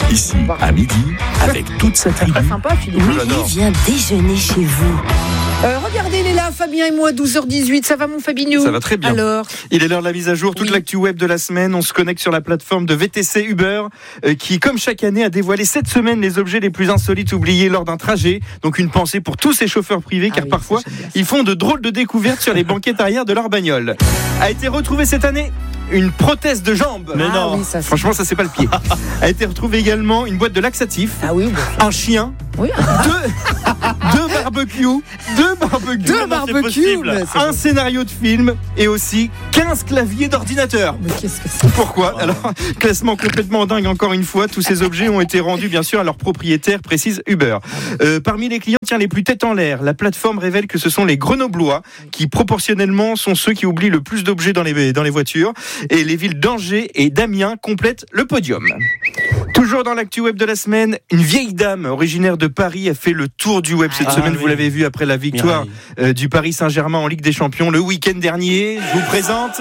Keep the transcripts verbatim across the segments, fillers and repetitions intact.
Ici, à midi, avec toute sa tribu. Très sympa, Philippe. Willy vient déjeuner chez vous. Euh, regardez, il est là, Fabien et moi, douze heures dix-huit. Ça va, mon Fabinou? Ça va très bien. Alors, il est l'heure de la mise à jour. Toute oui. l'actu web de la semaine. On se connecte sur la plateforme de V T C Uber, euh, qui, comme chaque année, a dévoilé cette semaine les objets les plus insolites oubliés lors d'un trajet. Donc, une pensée pour tous ces chauffeurs privés, Ah car oui, parfois, ça, j'aime bien ça. ils font de drôles de découvertes sur les banquettes arrière de leur bagnole. A été retrouvée cette année une prothèse de jambe. Mais ah, oui, ça, Franchement, ça, c'est pas le pied. A été retrouvée également une boîte de laxatifs. Ah oui, bon. Un chien. Oui. Deux, deux barbecues. Deux barbecues. Deux barbecues. mais c'est Un bon. scénario de film et aussi quinze claviers d'ordinateur. Mais qu'est-ce que c'est? Pourquoi? Alors, classement complètement dingue encore une fois. Tous ces objets ont été rendus bien sûr à leur propriétaire, précise Uber. Euh, parmi les clients, tiens, les plus têtes en l'air, la plateforme révèle que ce sont les Grenoblois qui proportionnellement sont ceux qui oublient le plus d'objets dans les, dans les voitures. Et les villes d'Angers et d'Amiens complètent le podium. Toujours dans l'actu web de la semaine, une vieille dame originaire de Paris a fait le tour du web cette Ah, semaine. oui. Vous l'avez vu après la victoire euh, du Paris Saint-Germain en Ligue des Champions le week-end dernier. Je vous présente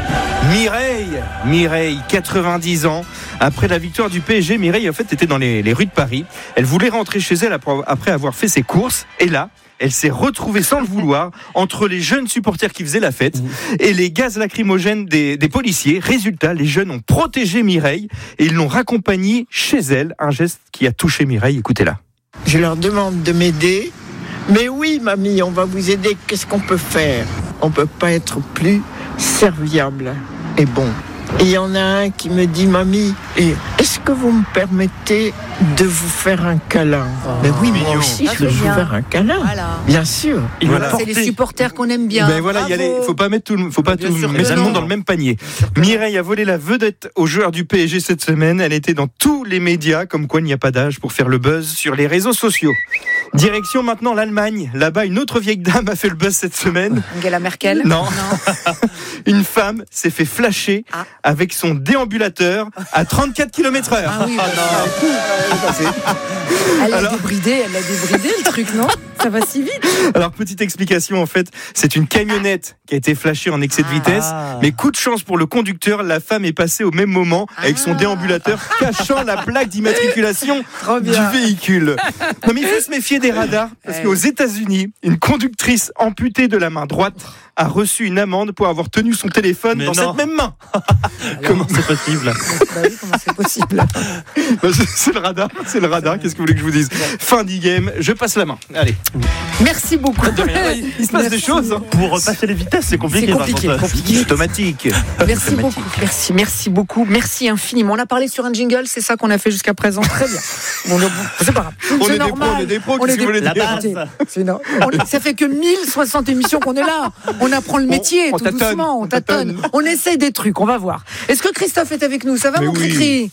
Mireille. Mireille, quatre-vingt-dix ans. Après la victoire du P S G, Mireille en fait était dans les, les rues de Paris. Elle voulait rentrer chez elle après, après avoir fait ses courses. Et là, elle s'est retrouvée sans le vouloir entre les jeunes supporters qui faisaient la fête et les gaz lacrymogènes des, des policiers. Résultat, les jeunes ont protégé Mireille et ils l'ont raccompagnée chez elle. Un geste qui a touché Mireille. Écoutez-la. Je leur demande de m'aider. Mais oui, mamie, on va vous aider. Qu'est-ce qu'on peut faire? On peut pas être plus serviable et bon. Et il y en a un qui me dit, mamie, et est-ce que vous me permettez de vous faire un câlin? Oh, Mais oui, moi mignon. aussi, Ah, je veux c'est vous bien. faire un câlin. Voilà. Bien sûr. Il Voilà. voilà. C'est les supporters qu'on aime bien. Ben voilà, il y a les- Bravo. faut pas mettre tout, le- faut pas Bien tout sûr que mettre tout le non. monde dans le même panier. Mireille a volé la vedette aux joueurs du P S G cette semaine. Elle était dans tous les médias, comme quoi il n'y a pas d'âge pour faire le buzz sur les réseaux sociaux. Direction maintenant l'Allemagne. Là-bas, une autre vieille dame a fait le buzz cette semaine. Angela Merkel? Non. Une femme s'est fait flasher Ah. avec son déambulateur à trente-quatre kilomètres heure. Ah oui, bah, elle l'a Alors- débridé, elle l'a débridé le truc, non? Ça va si vite. Alors, petite explication, en fait, c'est une camionnette qui a été flashée en excès de vitesse. Ah. Mais coup de chance pour le conducteur, la femme est passée au même moment avec son Ah. déambulateur cachant la plaque d'immatriculation Trop du bien. véhicule. Non, mais il faut se méfier des radars parce Ouais. qu'aux États-Unis, une conductrice amputée de la main droite a reçu une amende pour avoir tenu son téléphone Mais dans non. cette même main. Comment c'est possible? Bah oui, comment c'est possible? Bah, c'est- c'est le radar, c'est le radar. Qu'est-ce que vous voulez que je vous dise? Fin du game, je passe la main. Allez. Merci beaucoup. Il se passe des Merci. choses. hein. Pour repasser les vitesses, c'est compliqué. C'est par compliqué, contre. compliqué. Automatique. Merci beaucoup. Merci, merci beaucoup. Merci infiniment. On a parlé sur un jingle, c'est ça qu'on a fait jusqu'à présent. Très bien. Bon, donc, c'est pas grave. On C'est est des pros, normal. on est des pros. On est Qu'est-ce que vous voulez La dire? base. C'est no- on- ça fait que mille soixante émissions qu'on est là. On apprend le métier, on tout tâtonne, doucement, on on tâtonne. tâtonne. On essaye des trucs, on va voir. Est-ce que Christophe est avec nous? Ça va, Mais mon oui. Cricri?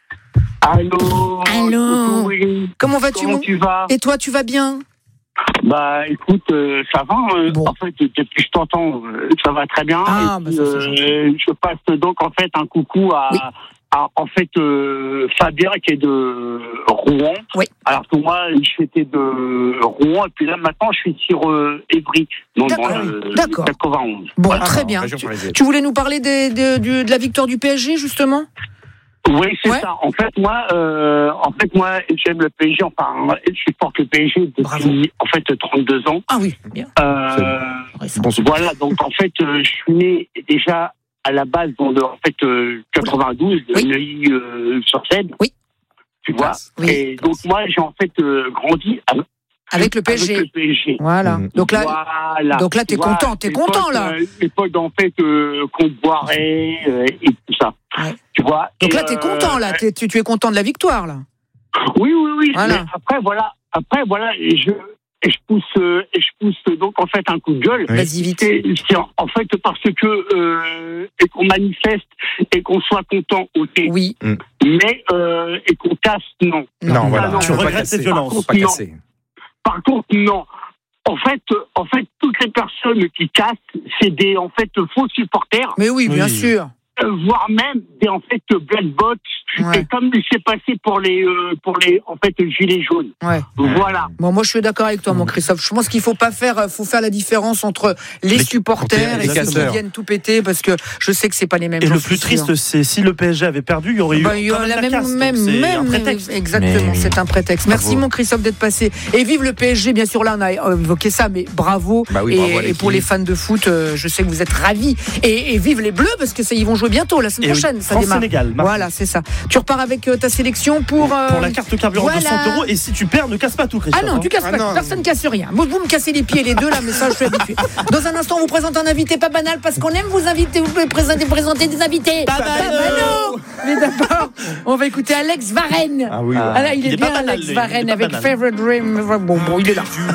Allô. Allô. Coucou, oui. Comment vas-tu, Comment mon... tu vas? Et toi, tu vas bien? Bah, écoute, euh, ça va. euh, Bon. En fait, depuis que je t'entends, euh, ça va très bien. Ah, Et bah, puis, ça, c'est euh, je passe donc en fait un coucou à, Oui. à en fait euh, Fabien qui est de Rouen. Oui. Alors que moi, j'étais de Rouen et puis là maintenant, je suis sur euh, Évry, donc dans D'accord, le oui. D'accord. quatre-vingt-onze. Bon, Voilà. très Ah, bien. région Tu, parisienne. tu voulais nous parler des- des- du- de la victoire du P S G, justement? Oui, c'est Ouais. ça. En fait, moi, euh, en fait, moi, j'aime le P S G. Enfin, je supporte le P S G depuis Bravo. en fait trente-deux ans. Ah oui, bien. Euh, Récent. voilà. Donc en fait, euh, je suis né déjà à la base dans le, en fait euh, quatre-vingt-douze de Oui. Neuilly-sur-Seine. Oui. Tu vois. Oui. Et donc moi, j'ai en fait euh, grandi avec, Avec le P S G. avec le P S G. Voilà. Mhm. Donc là, Voilà. donc là, t'es Tu vois, content, t'es l'époque, content, là. euh, L'époque en fait euh, qu'on boirait euh, et tout ça. Ouais. Tu vois. donc Et, là, t'es euh, content, là. T'es- tu, tu es content de la victoire, là. Oui, oui, oui. Voilà. Mais après, voilà. Après, voilà. Et je, et je pousse, euh, et je pousse donc en fait un coup de gueule. Oui. Vas-y, vite. C'est, c'est en en fait parce que euh, et qu'on manifeste et qu'on soit content, ok. Oui. Mais euh, et qu'on casse, non. Non, voilà. non, Tu Faut pas regrettes casser. ces violences. Faut pas Non. casser. Par contre, non. En fait, euh, en fait, toutes les personnes qui cassent, c'est des en fait faux supporters. Mais oui, bien Oui. sûr. euh, voire même des en fait black bots, Ouais. et comme il s'est passé pour les euh, pour les en fait gilets jaunes. Ouais. Voilà. Bon, moi je suis d'accord avec toi, mon Christophe. Je pense qu'il faut pas faire, faut faire la différence entre les, Les supporters les et ceux qui casseurs. viennent tout péter, parce que je sais que c'est pas les mêmes. Et j'en le suis plus sûr. triste, c'est si le P S G avait perdu, il y aurait eu Bah, il y quand aura même la la même, casse. Donc même, c'est même, un prétexte. exactement, Mais- c'est un prétexte. Merci Bravo. mon Christophe d'être passé. Et vive le P S G, bien sûr, là on a évoqué ça, mais bravo. Bah oui, et, bravo à et l'équipe. pour les fans de foot, euh, je sais que vous êtes ravis. Et, et vive les Bleus, parce que ça, ils vont jouer bientôt, la semaine Et oui, prochaine, ça démarre. France-Sénégal, mardi. Voilà, c'est ça. Tu repars avec euh, ta sélection pour. euh, Pour la carte carburant de voilà. cent euros. Et si tu perds, ne casse pas tout, Ah Christophe. non, tu casses Ah pas, non. personne casse rien. Vous, vous me cassez les pieds les deux là, mais ça je suis habitué. Dans un instant, on vous présente un invité pas banal parce qu'on aime vous inviter, vous pouvez présenter, présenter des invités. Pas banaux. Mais d'abord, on va écouter Alex Varenne. Ah oui. Ah là, il, Il est, est pas bien banal, Alex lui. Varenne Il est pas avec banal. Favorite Dream. Bon, bon, il est là.